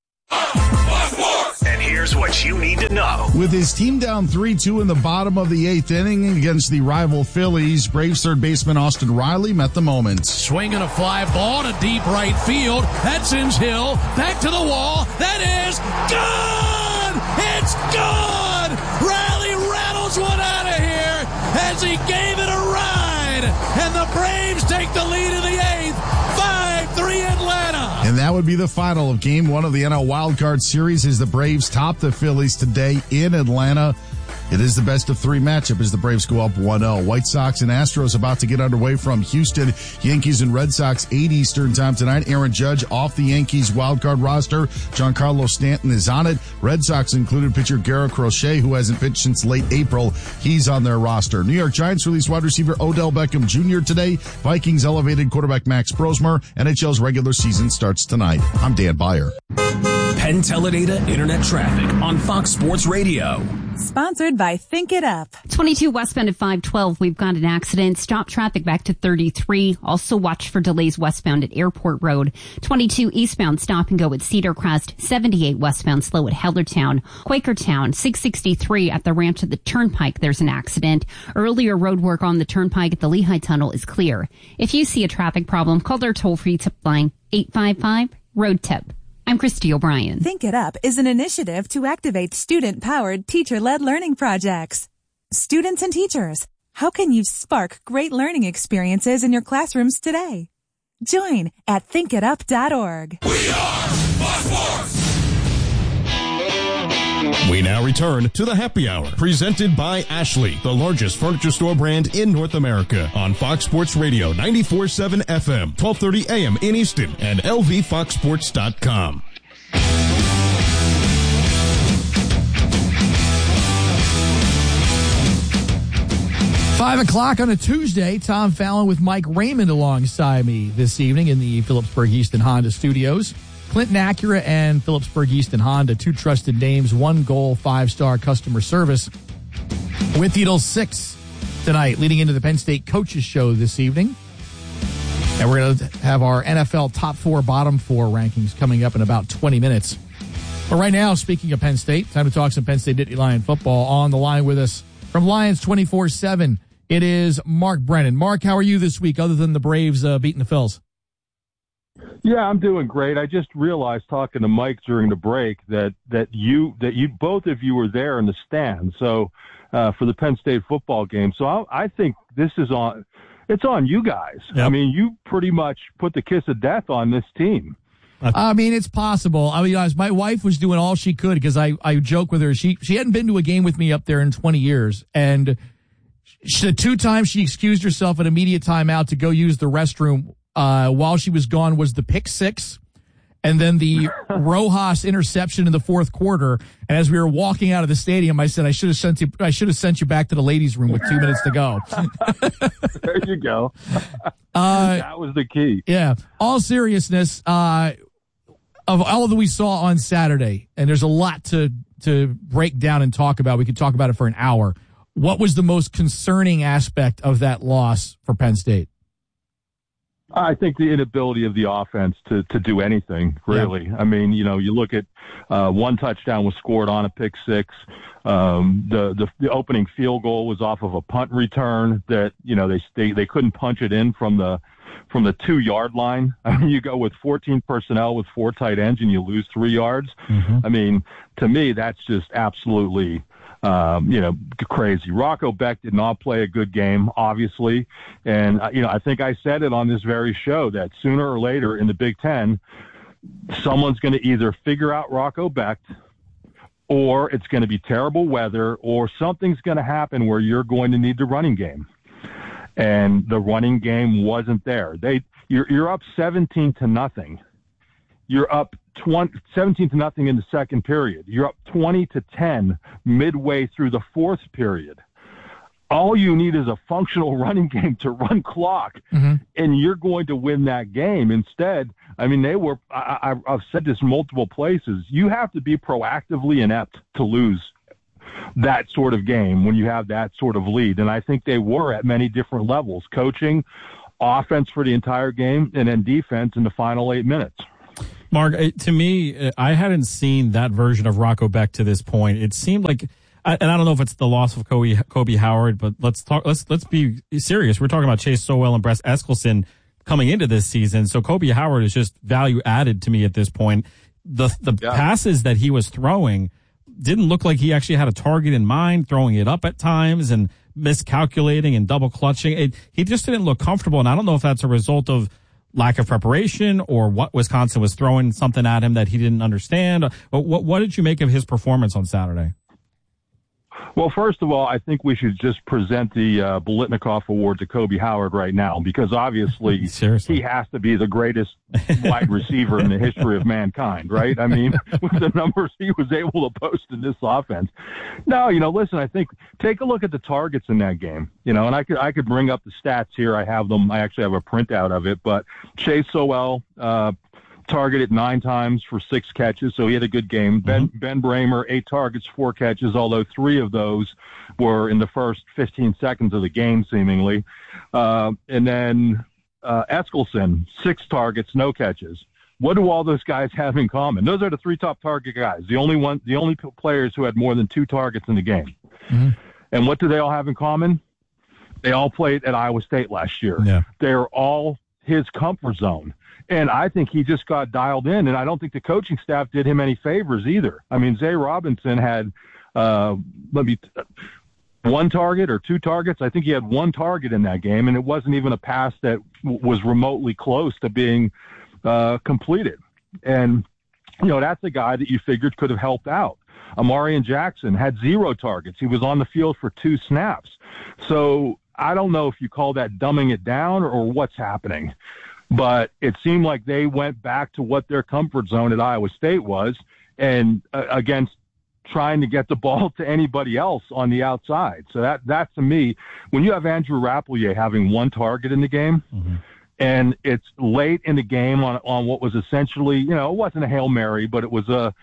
And here's what you need to know. With his team down 3-2 in the bottom of the 8th inning against the rival Phillies, Braves third baseman Austin Riley met the moment. Swinging a fly ball to deep right field. That sends Hill back to the wall. That is gone! It's gone! Riley rattles one out of here as he gave it a ride. And the Braves take the lead in the 8th. 5-3 Atlanta. And that would be the final of Game 1 of the NL Wildcard Series as the Braves top the Phillies today in Atlanta. It is the best of 3 matchup as the Braves go up 1-0. White Sox and Astros about to get underway from Houston. Yankees and Red Sox 8 Eastern time tonight. Aaron Judge off the Yankees wildcard roster. Giancarlo Stanton is on it. Red Sox included pitcher Garrett Crochet, who hasn't pitched since late April. He's on their roster. New York Giants released wide receiver Odell Beckham Jr. today. Vikings elevated quarterback Max Brosmer. NHL's regular season starts tonight. I'm Dan Byer. Penn Teledata Internet Traffic on Fox Sports Radio. Sponsored by Think It Up. 22 westbound at 512. We've got an accident. Stop traffic back to 33. Also watch for delays westbound at Airport Road. 22 eastbound stop and go at Cedar Crest. 78 westbound slow at Hellertown. Quakertown. 663 at the ramp to the Turnpike. There's an accident. Earlier road work on the Turnpike at the Lehigh Tunnel is clear. If you see a traffic problem, call their toll-free tip line 855-ROAD-TIP. I'm Christy O'Brien. Think It Up is an initiative to activate student-powered, teacher-led learning projects. Students and teachers, how can you spark great learning experiences in your classrooms today? Join at thinkitup.org. We are Fox Sports! We now return to the Happy Hour, presented by Ashley, the largest furniture store brand in North America, on Fox Sports Radio 94.7 FM, 1230 AM in Easton, and lvfoxsports.com. 5 o'clock on a Tuesday. Tom Fallon with Mike Raymond alongside me this evening in the Phillipsburg Easton Honda studios. Clinton Acura and Phillipsburg Easton Honda, 2 trusted names, 1 goal, 5-star customer service. With you till 6 tonight, leading into the Penn State Coaches Show this evening. And we're going to have our NFL top 4, bottom 4 rankings coming up in about 20 minutes. But right now, speaking of Penn State, time to talk some Penn State Nittany Lion football. On the line with us from Lions 24/7, it is Mark Brennan. Mark, how are you this week other than the Braves beating the Phils? Yeah, I'm doing great. I just realized talking to Mike during the break that you both of you were there in the stand. So for the Penn State football game. So I think this is on. It's on you guys. Yep. I mean, you pretty much put the kiss of death on this team. I mean, it's possible. I mean, my wife was doing all she could because I joke with her. She hadn't been to a game with me up there in 20 years, and the 2 times she excused herself at a media timeout to go use the restroom while she was gone was the pick 6 and then the Rojas interception in the 4th quarter. And as we were walking out of the stadium, I said, I should have sent you back to the ladies' room with 2 minutes to go. There you go. That was the key. Yeah. All seriousness, of all that we saw on Saturday, and there's a lot to break down and talk about. We could talk about it for an hour. What was the most concerning aspect of that loss for Penn State? I think the inability of the offense to do anything, really. Yeah. I mean, you look at 1 touchdown was scored on a pick 6. The opening field goal was off of a punt return that, they couldn't punch it in from the 2-yard line. I mean, you go with 14 personnel with 4 tight ends and you lose 3 yards. Mm-hmm. I mean, to me, that's just absolutely crazy. Rocco Becht did not play a good game, obviously. And, I think I said it on this very show that sooner or later in the Big Ten, someone's going to either figure out Rocco Becht or it's going to be terrible weather or something's going to happen where you're going to need the running game. And the running game wasn't there. You're up 17-0. You're up 17-0 in the second period. You're up 20-10 midway through the 4th period. all you need is a functional running game to run clock, and you're going to win that game. Instead, I mean, I've said this multiple places, you have to be proactively inept to lose that sort of game when you have that sort of lead. And I think they were at many different levels, coaching, offense for the entire game, and then defense in the final 8 minutes. Mark, to me, I hadn't seen that version of Rocco Becht to this point. It seemed like, and I don't know if it's the loss of Kobe Howard, but let's be serious. We're talking about Chase Sowell and Brett Eskilsson coming into this season. So Kobe Howard is just value added to me at this point. The passes that he was throwing didn't look like he actually had a target in mind, throwing it up at times and miscalculating and double clutching. He just didn't look comfortable. And I don't know if that's a result of lack of preparation or what Wisconsin was throwing something at him that he didn't understand. What did you make of his performance on Saturday? Well, first of all, I think we should just present the Biletnikoff Award to Kobe Howard right now, because obviously he has to be the greatest wide receiver in the history of mankind, right? I mean, with the numbers he was able to post in this offense. No, listen, I think take a look at the targets in that game, and I could bring up the stats here. I have them. I actually have a printout of it, but Chase Sowell, targeted 9 times for 6 catches, so he had a good game. Ben Bramer, 8 targets, 4 catches, although 3 of those were in the first 15 seconds of the game, seemingly. And then Eskilsson, 6 targets, no catches. What do all those guys have in common? Those are the 3 top target guys, the only players who had more than 2 targets in the game. And what do they all have in common? They all played at Iowa State last year. Yeah. They're all his comfort zone. And I think he just got dialed in, and I don't think the coaching staff did him any favors either. I mean, Zay Robinson had 1 target or 2 targets. I think he had 1 target in that game, and it wasn't even a pass that was remotely close to being completed. And, that's a guy that you figured could have helped out. Amarian Jackson had 0 targets. He was on the field for 2 snaps. So I don't know if you call that dumbing it down or what's happening. But it seemed like they went back to what their comfort zone at Iowa State was, and against trying to get the ball to anybody else on the outside. So that to me, when you have Andrew Rappleyea having 1 target in the game, and it's late in the game on what was essentially, it wasn't a Hail Mary, but it was a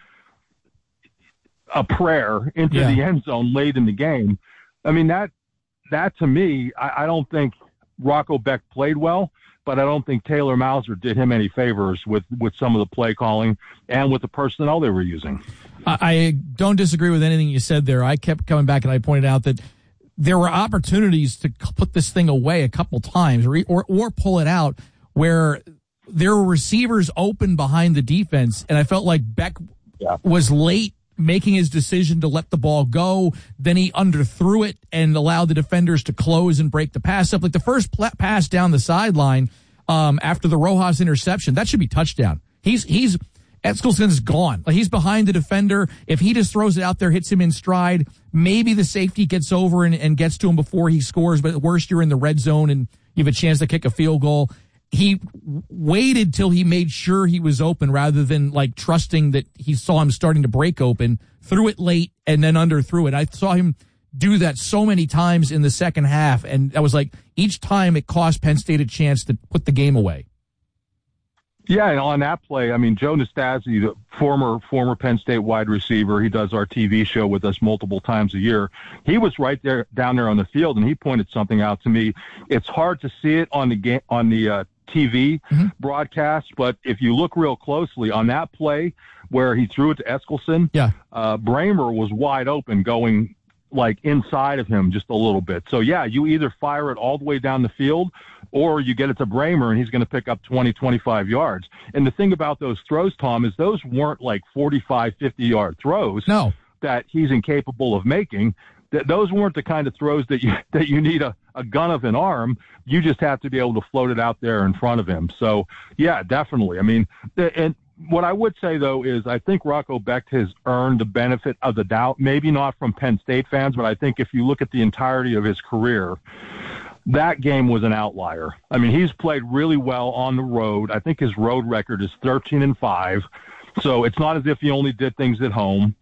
prayer into the end zone late in the game. I mean, that to me, I don't think Rocco Becht played well. But I don't think Taylor Mauser did him any favors with some of the play calling and with the personnel they were using. I don't disagree with anything you said there. I kept coming back and I pointed out that there were opportunities to put this thing away a couple times or pull it out where there were receivers open behind the defense, and I felt like Beck was late making his decision to let the ball go. Then he underthrew it and allowed the defenders to close and break the pass up. Like the first pass down the sideline after the Rojas interception, that should be touchdown. Eskilsson's gone. Like he's behind the defender. If he just throws it out there, hits him in stride, maybe the safety gets over and gets to him before he scores. But at worst, you're in the red zone and you have a chance to kick a field goal. He waited till he made sure he was open rather than like trusting that he saw him starting to break open, threw it late and then underthrew it. I saw him do that so many times in the second half, and I was like, each time it cost Penn State a chance to put the game away. Yeah, and on that play, I mean, Joe Nastasi, the former Penn State wide receiver, he does our TV show with us multiple times a year. He was right there, down there on the field, and he pointed something out to me. It's hard to see it on the TV broadcast, but if you look real closely on that play where he threw it to Eskilsson, Bramer was wide open going like inside of him just a little bit. So yeah, you either fire it all the way down the field or you get it to Bramer and he's going to pick up 20, 25 yards. And the thing about those throws, Tom, is those weren't like 45, 50-yard throws that he's incapable of making. Those weren't the kind of throws that you need a gun of an arm. You just have to be able to float it out there in front of him. So, yeah, definitely. I mean, and what I would say, though, is I think Rocco Becht has earned the benefit of the doubt, maybe not from Penn State fans, but I think if you look at the entirety of his career, that game was an outlier. I mean, he's played really well on the road. I think his road record is 13-5. So it's not as if he only did things at home.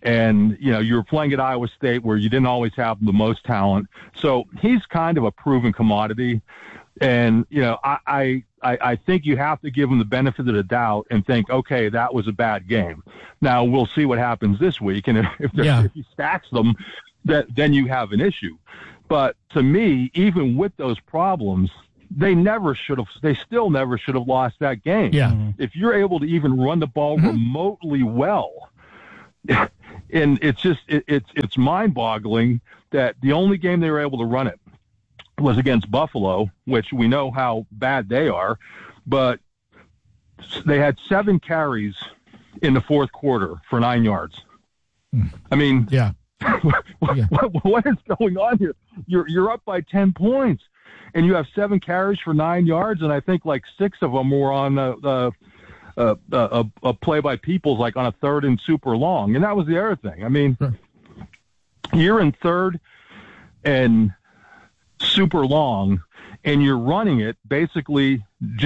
And, you were playing at Iowa State where you didn't always have the most talent. So he's kind of a proven commodity. And, I think you have to give him the benefit of the doubt and think, okay, that was a bad game. Now we'll see what happens this week. And if he stacks them, then you have an issue. But to me, even with those problems, they still never should have lost that game. Yeah. If you're able to even run the ball remotely well, and it's mind-boggling that the only game they were able to run it was against Buffalo, which we know how bad they are, but they had 7 carries in the fourth quarter for 9 yards. I mean, what is going on here? You're up by 10 points, and you have 7 carries for 9 yards, and I think like 6 of them were on a play by Peoples, like on a 3rd and super long, and that was the other thing. I mean, you're in 3rd and super long, and you're running it basically.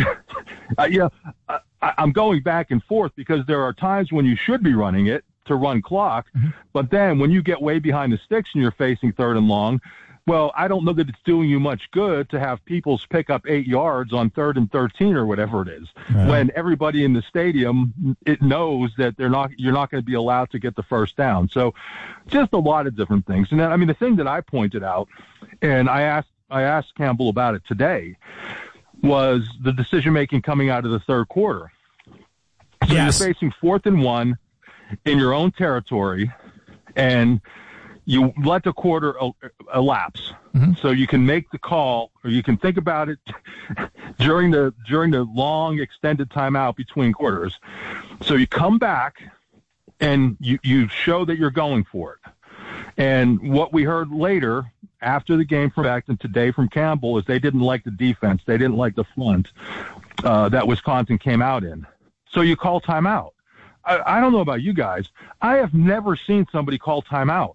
I'm going back and forth because there are times when you should be running it to run clock, but then when you get way behind the sticks and you're facing 3rd and long, well, I don't know that it's doing you much good to have Peoples pick up 8 yards on 3rd and 13 or whatever it is, when everybody in the stadium, it knows that you're not going to be allowed to get the first down. So just a lot of different things. And then, I mean, the thing that I pointed out, and I asked Campbell about it today, was the decision-making coming out of the third quarter. So you're facing 4th and 1 in your own territory, and you let the quarter elapse, so you can make the call, or you can think about it during the long extended timeout between quarters. So you come back and you show that you're going for it. And what we heard later after the game from Beck and today from Campbell is they didn't like the defense. They didn't like the front that Wisconsin came out in. So you call timeout. I don't know about you guys. I have never seen somebody call timeout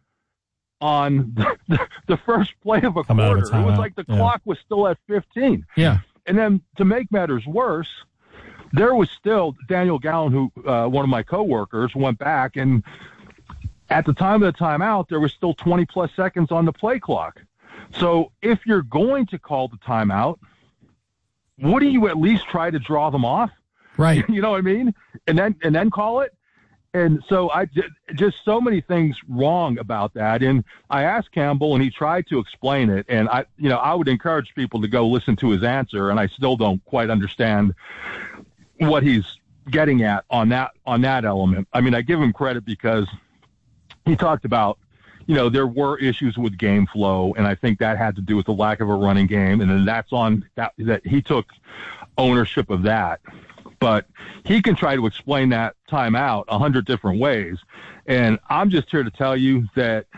on the first play of a quarter. It was like the clock was still at 15. Yeah. And then to make matters worse, there was still Daniel Gallen, who one of my coworkers, went back, and at the time of the timeout, there was still 20-plus seconds on the play clock. So if you're going to call the timeout, wouldn't you at least try to draw them off? Right. You know what I mean? And then call it. And so I just so many things wrong about that. And I asked Campbell, and he tried to explain it. And I would encourage people to go listen to his answer. And I still don't quite understand what he's getting at on that element. I mean, I give him credit because he talked about, there were issues with game flow, and I think that had to do with the lack of a running game. And then that's on that he took ownership of that. But he can try to explain that timeout 100 different ways. And I'm just here to tell you that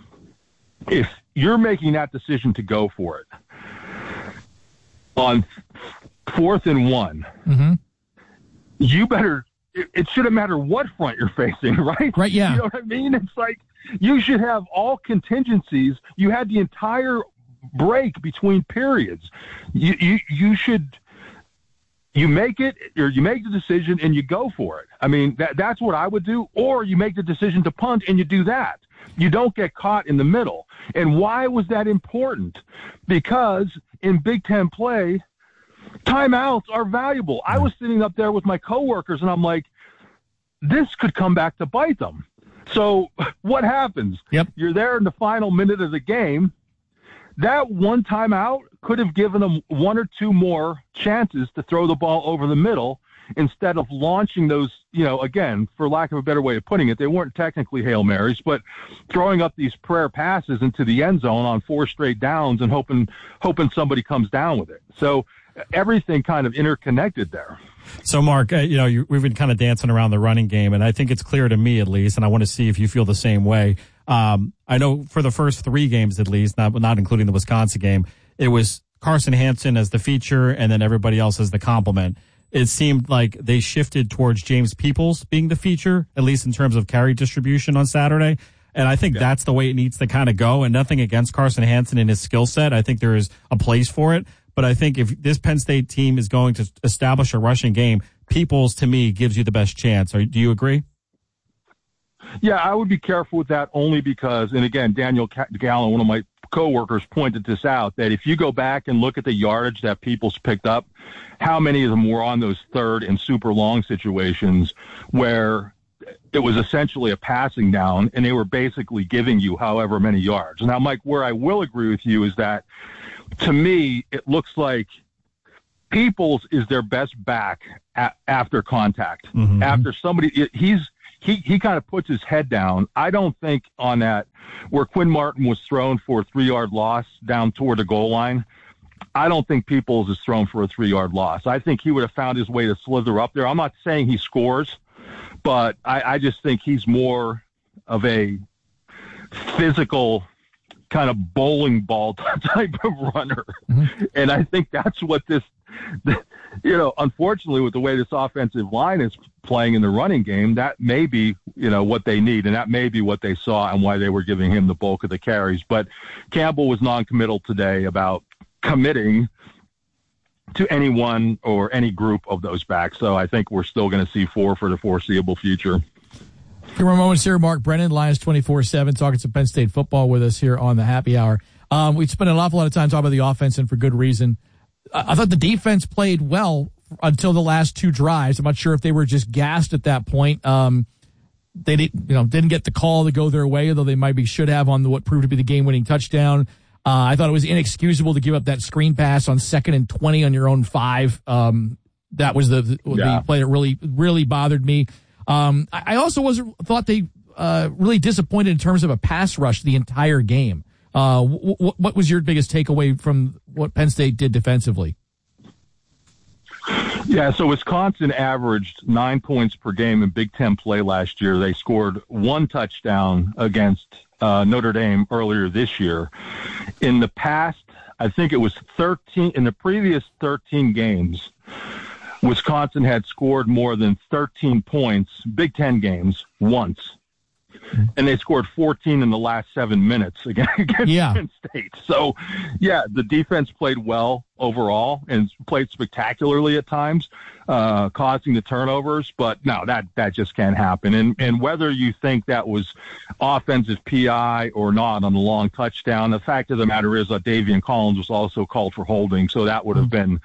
if you're making that decision to go for it on 4th and 1, you better – it shouldn't matter what front you're facing, right? Right, yeah. You know what I mean? It's like you should have all contingencies. You had the entire break between periods. You should – you make it, or you make the decision and you go for it. I mean, that's what I would do. Or you make the decision to punt and you do that. You don't get caught in the middle. And why was that important? Because in Big Ten play, timeouts are valuable. I was sitting up there with my coworkers, and I'm like, this could come back to bite them. So what happens? Yep. You're there in the final minute of the game. That one timeout could have given them 1 or 2 more chances to throw the ball over the middle instead of launching those, again, for lack of a better way of putting it, they weren't technically Hail Marys, but throwing up these prayer passes into the end zone on 4 straight downs and hoping somebody comes down with it. So everything kind of interconnected there. So, Mark, we've been kind of dancing around the running game, and I think it's clear to me, at least, and I want to see if you feel the same way. I know for the first 3 games, at least, not including the Wisconsin game, it was Carson Hansen as the feature and then everybody else as the complement. It seemed like they shifted towards James Peoples being the feature, at least in terms of carry distribution on Saturday. And I think that's the way it needs to kind of go. And nothing against Carson Hansen and his skill set. I think there is a place for it. But I think if this Penn State team is going to establish a rushing game, Peoples, to me, gives you the best chance. Do you agree? Yeah, I would be careful with that only because, and again, Daniel Gallen, one of my coworkers, pointed this out, that if you go back and look at the yardage that Peoples picked up, how many of them were on those third and super long situations where it was essentially a passing down and they were basically giving you however many yards. Now, Mike, where I will agree with you is that, to me, it looks like Peoples is their best back after contact. Mm-hmm. After somebody, he kind of puts his head down. I don't think on that where Quinn Martin was thrown for a 3-yard loss down toward the goal line, I don't think Peoples is thrown for a 3-yard loss. I think he would have found his way to slither up there. I'm not saying he scores, but I just think he's more of a physical kind of bowling ball type of runner. Mm-hmm. And I think that's what this, unfortunately, with the way this offensive line is playing in the running game, that may be, what they need. And that may be what they saw and why they were giving him the bulk of the carries. But Campbell was non-committal today about committing to anyone or any group of those backs. So I think we're still going to see 4 for the foreseeable future. A few more moments here. Mark Brennan, Lions 24/7, talking some Penn State football with us here on the Happy Hour. We spent an awful lot of time talking about the offense, and for good reason. I thought the defense played well until the last 2 drives. I'm not sure if they were just gassed at that point. They didn't get the call to go their way, although they should have on what proved to be the game-winning touchdown. I thought it was inexcusable to give up that screen pass on 2nd and 20 on your own 5. That was the play that really bothered me. I also thought they really disappointed in terms of a pass rush the entire game. What was your biggest takeaway from what Penn State did defensively? Yeah, so Wisconsin averaged 9 points per game in Big Ten play last year. They scored 1 touchdown against Notre Dame earlier this year. In the past, I think it was 13, in the previous 13 games, Wisconsin had scored more than 13 points, Big Ten games, once. And they scored 14 in the last 7 minutes against Penn State. So, the defense played well overall and played spectacularly at times, causing the turnovers. But, no, that just can't happen. And whether you think that was offensive PI or not on the long touchdown, the fact of the matter is that Davian Collins was also called for holding. So that would have been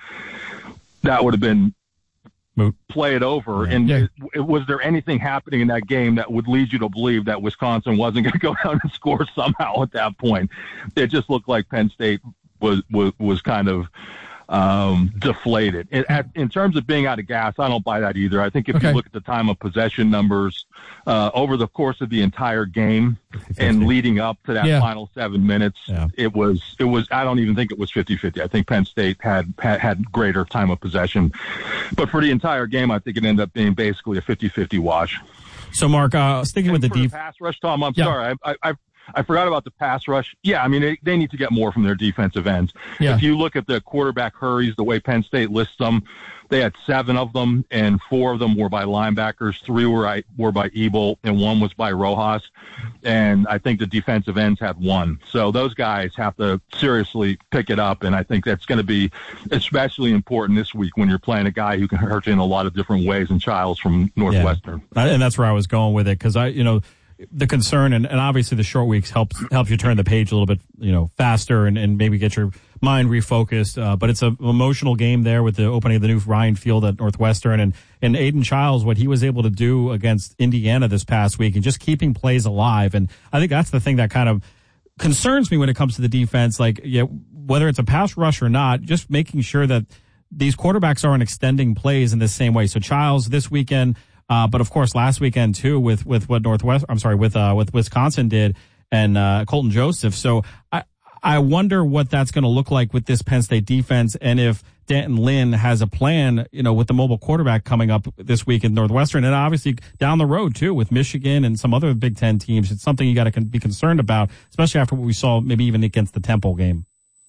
play it over. And was there anything happening in that game that would lead you to believe that Wisconsin wasn't going to go down and score somehow at that point? It just looked like Penn State was kind of deflated. In terms of being out of gas, I don't buy that either. I think if you look at the time of possession numbers over the course of the entire game and leading up to that final 7 minutes, it was. I don't even think it was 50-50. I think Penn State had greater time of possession, but for the entire game, I think it ended up being basically a 50-50 wash. So, Mark, sticking with the pass rush, Tom, I'm sorry, I forgot about the pass rush. Yeah, I mean, they need to get more from their defensive ends. Yeah. If you look at the quarterback hurries, the way Penn State lists them, they had 7 of them, and 4 of them were by linebackers. 3 were by Ebel, and 1 was by Rojas. And I think the defensive ends had 1. So those guys have to seriously pick it up, and I think that's going to be especially important this week when you're playing a guy who can hurt you in a lot of different ways, and Childs from Northwestern. Yeah. And that's where I was going with it, because the concern and obviously the short weeks helps you turn the page a little bit, faster and maybe get your mind refocused. But it's an emotional game there with the opening of the new Ryan Field at Northwestern and Aiden Childs, what he was able to do against Indiana this past week and just keeping plays alive. And I think that's the thing that kind of concerns me when it comes to the defense. Like, whether it's a pass rush or not, just making sure that these quarterbacks aren't extending plays in the same way. So Childs this weekend, but of course last weekend too with what with Wisconsin did and Colton Joseph. So I wonder what that's going to look like with this Penn State defense, and if Danton Lynn has a plan, with the mobile quarterback coming up this week in Northwestern, and obviously down the road too with Michigan and some other Big Ten teams. It's something you got to be concerned about, especially after what we saw maybe even against the Temple game.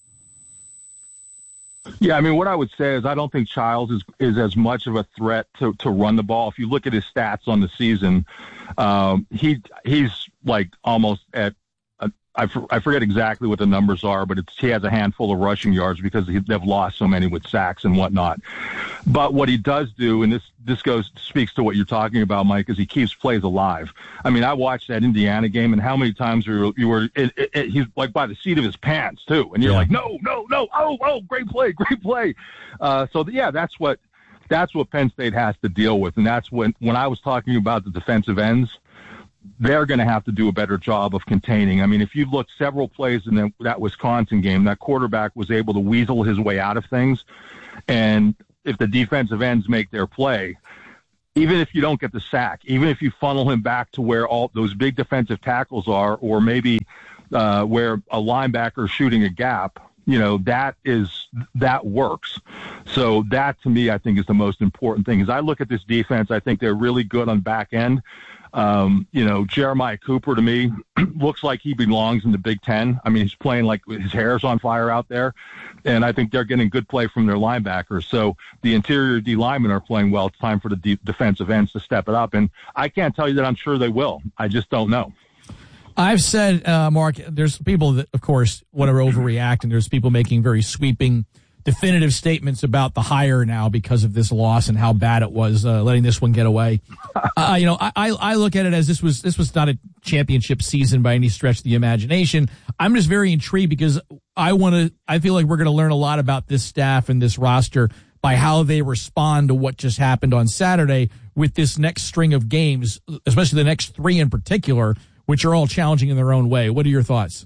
Yeah, I mean, what I would say is I don't think Childs is as much of a threat to run the ball. If you look at his stats on the season, he's like almost at I forget exactly what the numbers are, but he has a handful of rushing yards because they've lost so many with sacks and whatnot. But what he does do, and this speaks to what you're talking about, Mike, is he keeps plays alive. I mean, I watched that Indiana game, and how many times he's like by the seat of his pants too, and you're like, no, oh, great play. That's what Penn State has to deal with, and that's when I was talking about the defensive ends. They're going to have to do a better job of containing. I mean, if you look several plays in that Wisconsin game, that quarterback was able to weasel his way out of things. And if the defensive ends make their play, even if you don't get the sack, even if you funnel him back to where all those big defensive tackles are, or maybe where a linebacker is shooting a gap, that works. So that, to me, I think is the most important thing. As I look at this defense, I think they're really good on back end. Jeremiah Cooper, to me, looks like he belongs in the Big Ten. I mean, he's playing like his hair's on fire out there, and I think they're getting good play from their linebackers. So the interior D linemen are playing well. It's time for the defensive ends to step it up, and I can't tell you that I'm sure they will. I just don't know. I've said, Mark, there's people that, of course, want to overreact, and there's people making very sweeping, definitive statements about the hire now because of this loss and how bad it was letting this one get away. I look at it as this was not a championship season by any stretch of the imagination. I'm just very intrigued because I feel like we're going to learn a lot about this staff and this roster by how they respond to what just happened on Saturday with this next string of games, especially the next three in particular, which are all challenging in their own way. What are your thoughts?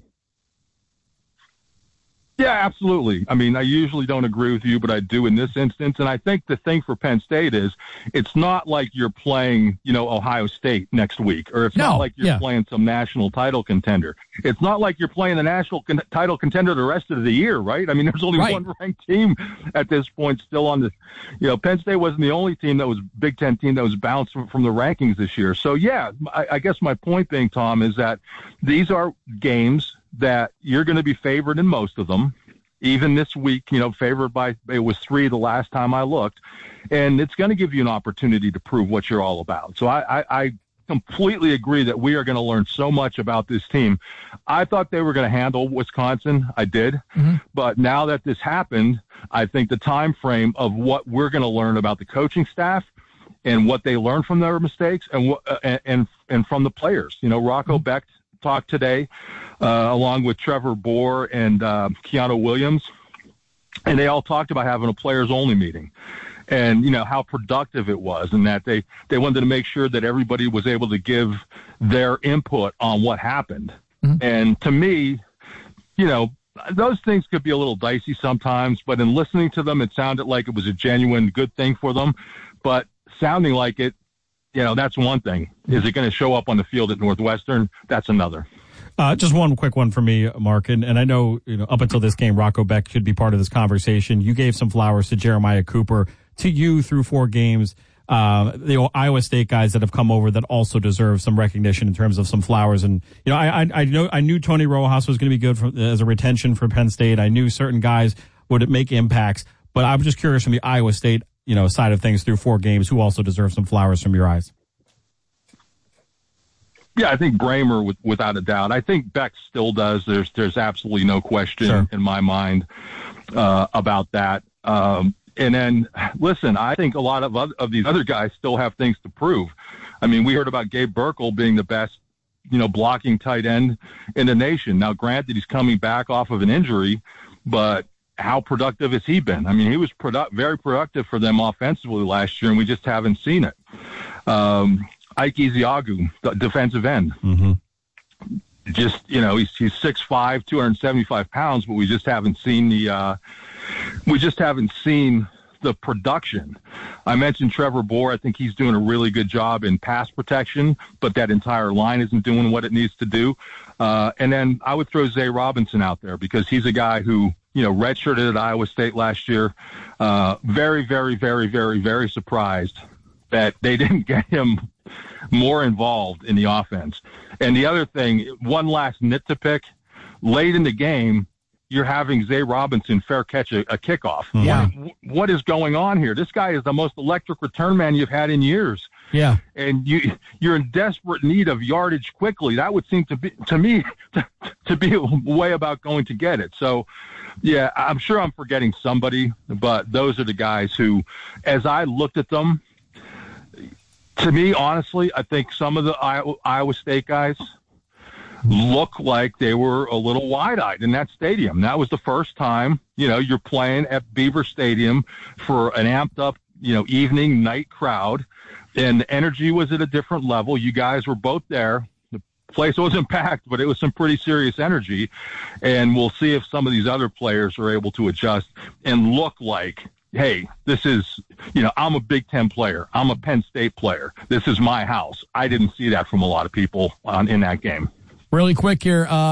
Yeah, absolutely. I mean, I usually don't agree with you, but I do in this instance. And I think the thing for Penn State is it's not like you're playing, Ohio State next week, or it's not like you're playing some national title contender. It's not like you're playing the national title contender the rest of the year, right? I mean, there's only one ranked team at this point still on the, Penn State wasn't the only team that was Big Ten team that was bounced from the rankings this year. So, I guess my point being, Tom, is that these are games that you're going to be favored in most of them. Even this week, favored by, it was 3 the last time I looked. And it's going to give you an opportunity to prove what you're all about. So I completely agree that we are going to learn so much about this team. I thought they were going to handle Wisconsin. I did. Mm-hmm. But now that this happened, I think the time frame of what we're going to learn about the coaching staff and what they learned from their mistakes and from the players. Rocco Becht talked today, along with Trevor Bohr and Keanu Williams, and they all talked about having a players-only meeting, and how productive it was, and that they wanted to make sure that everybody was able to give their input on what happened. Mm-hmm. And to me, those things could be a little dicey sometimes, but in listening to them, it sounded like it was a genuine good thing for them. But sounding like it, that's one thing. Is it going to show up on the field at Northwestern? That's another. Just one quick one for me, Mark, and I know, up until this game, Rocco Becht should be part of this conversation. You gave some flowers to Jeremiah Cooper. To you, through 4 games, the Iowa State guys that have come over that also deserve some recognition in terms of some flowers. And I knew Tony Rojas was going to be good as a retention for Penn State. I knew certain guys would make impacts, but I'm just curious from the Iowa State side of things through 4 games, who also deserves some flowers from your eyes? Yeah, I think Bramer, without a doubt. I think Beck still does. There's absolutely no question in my mind about that. And then, listen, I think a lot of these other guys still have things to prove. I mean, we heard about Gabe Burkle being the best, blocking tight end in the nation. Now, granted, he's coming back off of an injury, but how productive has he been? I mean, he was very productive for them offensively last year, and we just haven't seen it. Ike Ezeagu, the defensive end. Mm-hmm. Just, he's 6'5", 275 pounds, but we just haven't seen the production. I mentioned Trevor Bohr. I think he's doing a really good job in pass protection, but that entire line isn't doing what it needs to do. And then I would throw Zay Robinson out there because he's a guy who, redshirted at Iowa State last year. Very, very, very, very, very surprised that they didn't get him more involved in the offense. And the other thing, one last nit to pick, late in the game, you're having Zay Robinson fair catch a kickoff. Yeah. What is going on here? This guy is the most electric return man you've had in years. Yeah. And you're in desperate need of yardage quickly. That would seem to be a way about going to get it. So, yeah, I'm sure I'm forgetting somebody, but those are the guys who, as I looked at them, to me, honestly, I think some of the Iowa State guys look like they were a little wide-eyed in that stadium. That was the first time, you're playing at Beaver Stadium for an amped-up, evening, night crowd, and the energy was at a different level. You guys were both there. The place wasn't packed, but it was some pretty serious energy, and we'll see if some of these other players are able to adjust and look like, hey, this is, I'm a Big Ten player. I'm a Penn State player. This is my house. I didn't see that from a lot of people in that game. Really quick here,